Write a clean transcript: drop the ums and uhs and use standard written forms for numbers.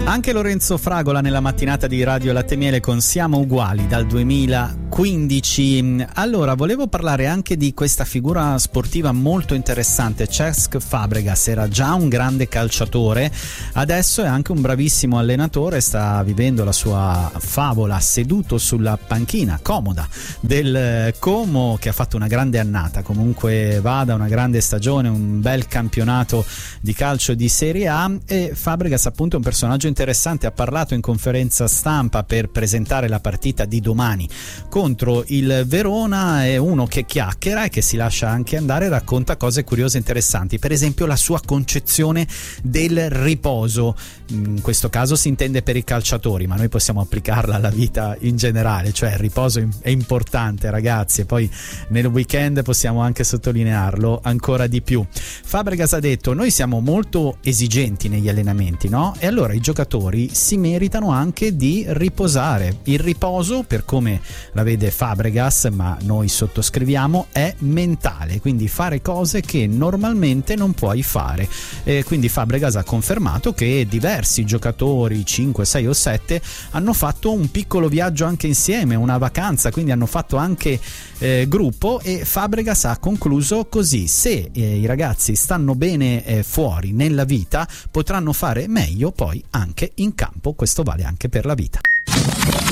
Anche Lorenzo Fragola nella mattinata di Radio Latte Miele con Siamo Uguali dal 2015. Allora, volevo parlare anche di questa figura sportiva molto interessante. Cesc Fabregas era già un grande calciatore, adesso è anche un bravissimo allenatore, sta vivendo la sua favola seduto sulla panchina comoda del Como, che ha fatto una grande annata, comunque vada, una grande stagione, un bel campionato di calcio di Serie A. E Fabregas appunto è un personaggio interessante, ha parlato in conferenza stampa per presentare la partita di domani contro il Verona, è uno che chiacchiera e che si lascia anche andare, racconta cose curiose e interessanti, per esempio la sua concezione del riposo. In questo caso si intende per i calciatori, ma noi possiamo applicarla alla vita in generale, cioè il riposo è importante, ragazzi, e poi nel weekend possiamo anche sottolinearlo ancora di più. Fabregas ha detto: noi siamo molto esigenti negli allenamenti, no? E allora i giocatori si meritano anche di riposare. Il riposo, per come la vede Fabregas, ma noi sottoscriviamo, è mentale, quindi fare cose che normalmente non puoi fare. Quindi Fabregas ha confermato che diversi giocatori, 5, 6 o 7, hanno fatto un piccolo viaggio anche insieme, una vacanza, quindi hanno fatto anche gruppo, e Fabregas ha concluso così: se i ragazzi stanno bene fuori nella vita, potranno fare meglio poi anche in campo, questo vale anche per la vita.